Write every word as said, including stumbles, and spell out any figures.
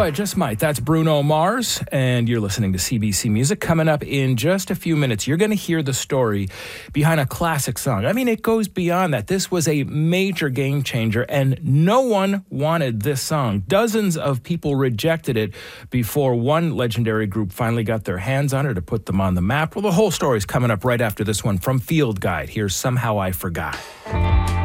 I just might. That's Bruno Mars, and you're listening to C B C Music. Coming up in just a few minutes, you're going to hear the story behind a classic song. I mean, it goes beyond that. This was a major game changer, and no one wanted this song. Dozens of people rejected it before one legendary group finally got their hands on it to put them on the map. Well, the whole story is coming up right after this one from Field Guide. Here's Somehow I Forgot.